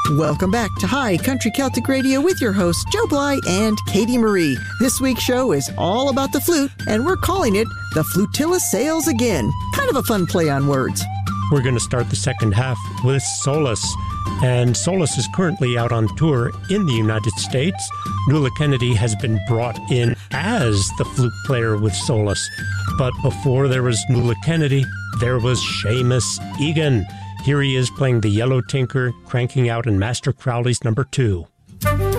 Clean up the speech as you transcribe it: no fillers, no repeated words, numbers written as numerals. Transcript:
Welcome back to High Country Celtic Radio with your hosts Joe Bly and Katie Marie. This week's show is all about the flute, and we're calling it The Flutilla Sails Again. Kind of a fun play on words. We're going to start the second half with Solus. And Solus is currently out on tour in the United States. Nuala Kennedy has been brought in as the flute player with Solus. But before there was Nuala Kennedy, there was Seamus Egan. Here he is playing the Yellow Tinker, cranking out in Master Crowley's number 2.